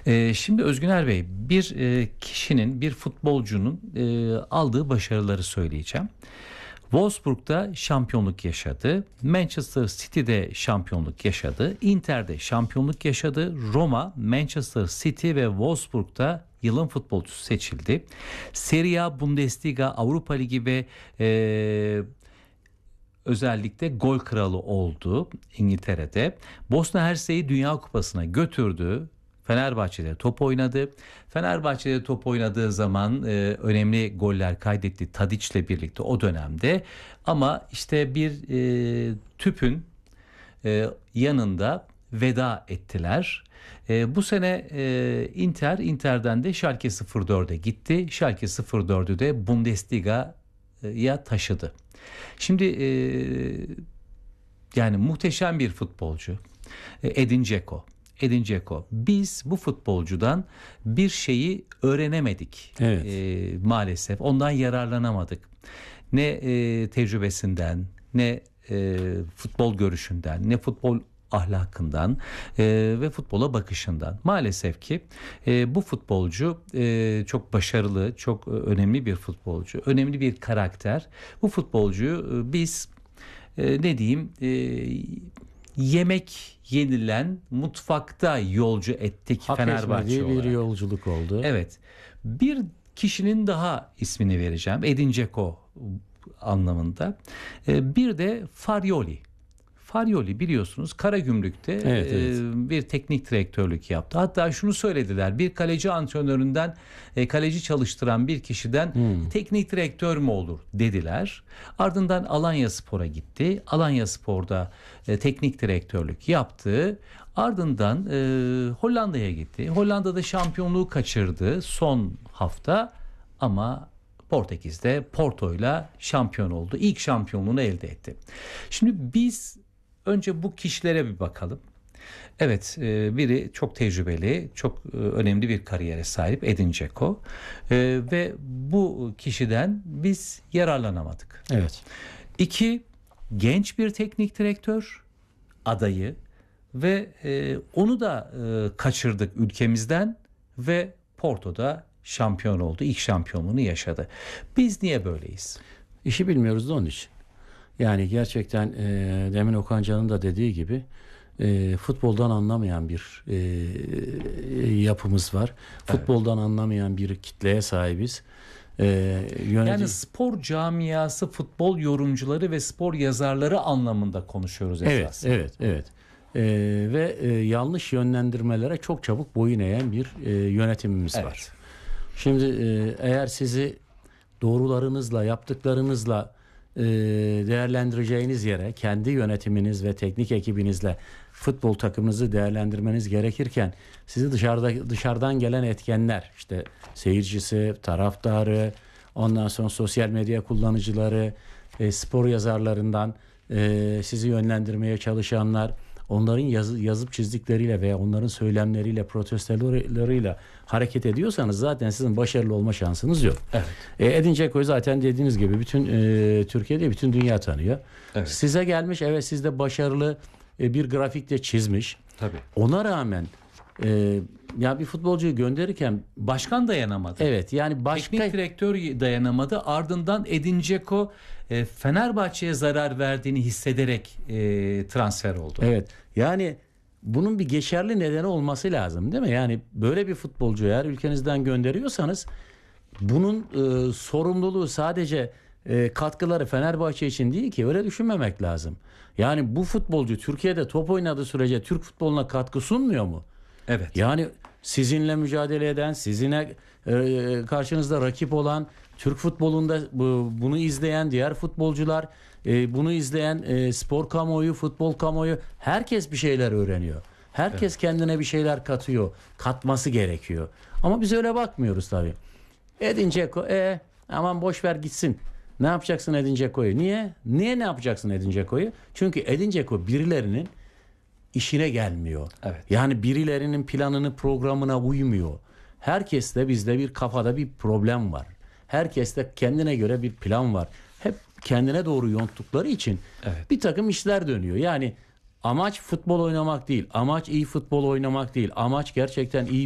Şimdi Özgüner Bey, bir kişinin, bir futbolcunun aldığı başarıları söyleyeceğim. Wolfsburg'da şampiyonluk yaşadı. Manchester City'de şampiyonluk yaşadı. Inter'de şampiyonluk yaşadı. Roma, Manchester City ve Wolfsburg'da yılın futbolcusu seçildi. Serie A, Bundesliga, Avrupa Ligi ve özellikle gol kralı oldu İngiltere'de. Bosna Hersek'i Dünya Kupası'na götürdü. Fenerbahçe'de top oynadı. Fenerbahçe'de top oynadığı zaman önemli goller kaydetti Tadić'le birlikte o dönemde. Ama işte bir tüpün yanında veda ettiler. Bu sene Inter'den de Schalke 04'e gitti. Schalke 04'ü de Bundesliga'ya taşıdı. Şimdi yani muhteşem bir futbolcu Edin Dzeko. Biz bu futbolcudan bir şeyi öğrenemedik. Evet. Maalesef ondan yararlanamadık. Ne tecrübesinden, ne futbol görüşünden, ne futbol ahlakından ve futbola bakışından. Maalesef ki bu futbolcu çok başarılı, çok önemli bir futbolcu, önemli bir karakter. Bu futbolcuyu biz ne diyeyim yemek yenilen mutfakta yolcu ettik Fenerbahçe olarak. Bir yolculuk oldu. Evet. Bir kişinin daha ismini vereceğim. Edin Dzeko anlamında. Bir de Farioli. Farioli biliyorsunuz Karagümrük'te Evet. bir teknik direktörlük yaptı. Hatta şunu söylediler, bir kaleci antrenöründen, kaleci çalıştıran bir kişiden teknik direktör mü olur dediler. Ardından Alanyaspor'a gitti. Alanyaspor'da teknik direktörlük yaptı. Ardından Hollanda'ya gitti. Hollanda'da şampiyonluğu kaçırdı son hafta ama Portekiz'de Porto'yla şampiyon oldu. İlk şampiyonluğunu elde etti. Şimdi biz önce bu kişilere bir bakalım. Evet, biri çok tecrübeli, çok önemli bir kariyere sahip Edin Dzeko ve bu kişiden biz yararlanamadık. Evet. 2, genç bir teknik direktör adayı ve onu da kaçırdık ülkemizden ve Porto'da şampiyon oldu. İlk şampiyonluğunu yaşadı. Biz niye böyleyiz? İşi bilmiyoruz da onun için. Yani gerçekten demin Okan Can'ın da dediği gibi futboldan anlamayan bir yapımız var. Evet. Futboldan anlamayan bir kitleye sahibiz. Yani spor camiası, futbol yorumcuları ve spor yazarları anlamında konuşuyoruz esasında. Evet. Ve yanlış yönlendirmelere çok çabuk boyun eğen bir yönetimimiz var. Şimdi eğer sizi doğrularınızla, yaptıklarınızla değerlendireceğiniz yere kendi yönetiminiz ve teknik ekibinizle futbol takımınızı değerlendirmeniz gerekirken sizi dışarıdan gelen etkenler, işte seyircisi, taraftarı, ondan sonra sosyal medya kullanıcıları, spor yazarlarından sizi yönlendirmeye çalışanlar, onların yazıp çizdikleriyle veya onların söylemleriyle, protestolarıyla hareket ediyorsanız zaten sizin başarılı olma şansınız yok. Evet. Edin Dzeko'yu zaten dediğiniz gibi bütün Türkiye'de, bütün dünya tanıyor. Evet. Size gelmiş, evet, sizde başarılı bir grafikte çizmiş. Tabii. Ona rağmen ya bir futbolcuyu gönderirken başkan dayanamadı. Evet, yani teknik direktör dayanamadı. Ardından Edin Dzeko Fenerbahçe'ye zarar verdiğini hissederek transfer oldu. Evet. Yani bunun bir geçerli nedeni olması lazım, değil mi? Yani böyle bir futbolcu eğer ülkenizden gönderiyorsanız bunun sorumluluğu sadece katkıları Fenerbahçe için değil ki, öyle düşünmemek lazım. Yani bu futbolcu Türkiye'de top oynadığı sürece Türk futboluna katkı sunmuyor mu? Evet. Yani sizinle mücadele eden, sizinle karşınızda rakip olan, Türk futbolunda bunu izleyen diğer futbolcular, bunu izleyen spor kamuoyu, futbol kamuoyu, herkes bir şeyler öğreniyor. Herkes kendine bir şeyler katıyor. Katması gerekiyor. Ama biz öyle bakmıyoruz tabii. Edin Dzeko, aman boş ver gitsin. Ne yapacaksın Edin Dzeko'yu? Niye? Ne yapacaksın Edin Dzeko'yu? Çünkü Edin Dzeko birilerinin işine gelmiyor. Evet. Yani birilerinin planını, programına uymuyor. Herkeste, bizde bir kafada bir problem var. Herkeste kendine göre bir plan var. Hep kendine doğru yonttukları için bir takım işler dönüyor. Yani amaç futbol oynamak değil. Amaç iyi futbol oynamak değil. Amaç gerçekten iyi